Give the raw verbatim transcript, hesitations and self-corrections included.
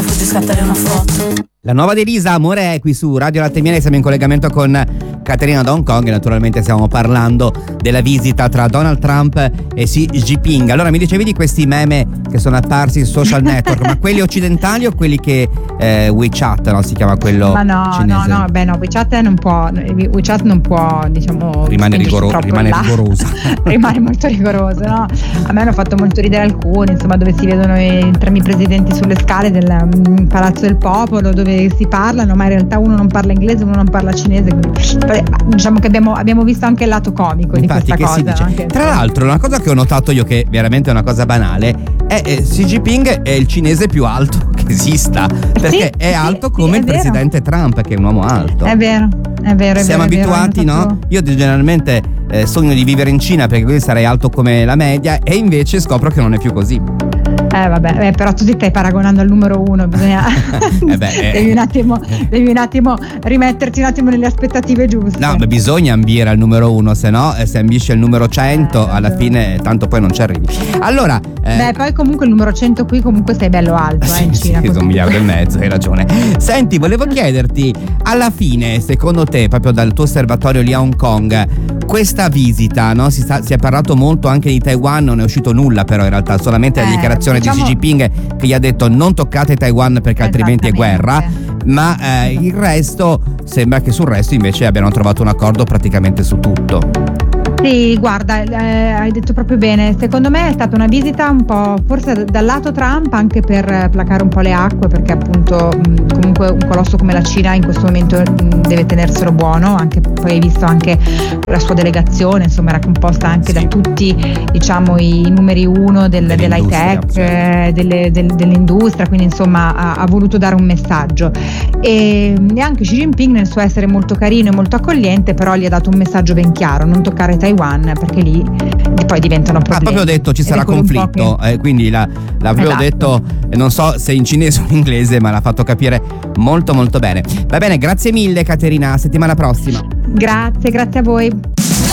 fatti scattare una foto. La nuova di Elisa, Amore è qui su Radio Latte Miele, siamo in collegamento con Caterina da Hong Kong e naturalmente stiamo parlando della visita tra Donald Trump e Xi Jinping. Allora mi dicevi di questi meme che sono apparsi su social network, ma quelli occidentali o quelli che eh, WeChat, no? Si chiama quello ma no, cinese? no, no, beh no, WeChat non può, WeChat non può, diciamo, rimane, rigoro, rimane rigorosa. Rimane molto rigoroso, no? A me hanno fatto molto ridere alcuni, insomma, dove si vedono entrambi i presidenti sulle scale del um, Palazzo del Popolo, dove si parlano, ma in realtà uno non parla inglese, uno non parla cinese, quindi diciamo che abbiamo, abbiamo visto anche il lato comico. Infatti, di questa cosa. Anche, tra l'altro, una cosa che ho notato io, che veramente è una cosa banale, è eh, Xi Jinping è il cinese più alto che esista, perché sì, è alto sì, come sì, il presidente Trump, che è un uomo alto. È vero, è vero. È Siamo vero, abituati, è vero, no? Io generalmente eh, sogno di vivere in Cina perché così sarei alto come la media, e invece scopro che non è più così. Eh vabbè, eh, però tu ti stai paragonando al numero uno, bisogna eh beh, eh. devi, un attimo, devi un attimo rimetterti un attimo nelle aspettative giuste. No, beh, bisogna ambire al numero uno, se no eh, se ambisci al numero cento, eh, alla fine tanto poi non ci arrivi. Allora eh, beh, poi comunque il numero cento qui comunque stai bello alto, eh, in Cina. Sì, un miliardo e mezzo, hai ragione. Senti, volevo chiederti, alla fine, secondo te, proprio dal tuo osservatorio lì a Hong Kong, questa visita, no? Si, sta, si è parlato molto anche di Taiwan, non è uscito nulla però in realtà, solamente la eh, dichiarazione diciamo, di Xi Jinping che gli ha detto non toccate Taiwan perché altrimenti è guerra, ma eh, il resto, sembra che sul resto invece abbiano trovato un accordo praticamente su tutto. Sì, guarda, eh, hai detto proprio bene. Secondo me è stata una visita un po' forse dal lato Trump, anche per placare un po' le acque, perché appunto mh, comunque un colosso come la Cina in questo momento mh, deve tenerselo buono, anche poi hai visto anche la sua delegazione, insomma era composta anche sì. da tutti, diciamo, i numeri uno del, dell'high tech, eh, delle, del, dell'industria, quindi insomma ha, ha voluto dare un messaggio. E, e anche Xi Jinping, nel suo essere molto carino e molto accogliente, però gli ha dato un messaggio ben chiaro: non toccare Taiwan, perché lì poi diventano problemi. Ha proprio detto ci sarà conflitto, che... eh, quindi l'ha, l'ha proprio esatto. detto, non so se in cinese o in inglese, ma l'ha fatto capire molto molto bene. Va bene, grazie mille Caterina, settimana prossima. Grazie, grazie a voi.